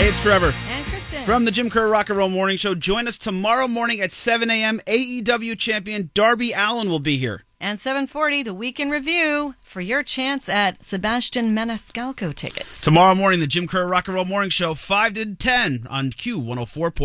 Hey, it's Trevor. And Kristen. From the Jim Kerr Rock and Roll Morning Show. Join us tomorrow morning at 7 a.m. AEW champion Darby Allin will be here. And 7:40, the Week in Review, for your chance at Sebastian Maniscalco tickets. Tomorrow morning, the Jim Kerr Rock and Roll Morning Show, 5 to 10 on Q104.